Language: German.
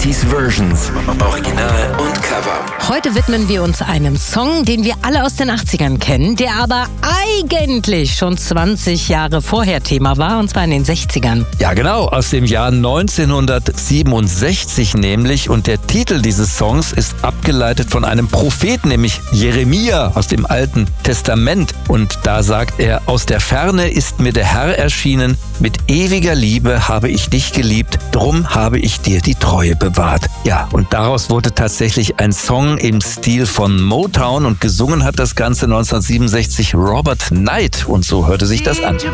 90s Versions. Original und Cover. Heute widmen wir uns einem Song, den wir alle aus den 80ern kennen, der aber eigentlich schon 20 Jahre vorher Thema war, und zwar in den 60ern. Ja, genau, aus dem Jahr 1967 nämlich. Und der Titel dieses Songs ist abgeleitet von einem Propheten, nämlich Jeremia aus dem Alten Testament. Und da sagt er: Aus der Ferne ist mir der Herr erschienen, mit ewiger Liebe habe ich dich geliebt, drum habe ich dir die Treue bewahrt. Ja, und daraus wurde tatsächlich ein Song im Stil von Motown, und gesungen hat das Ganze 1967 Robert Knight, und so hörte sich das an.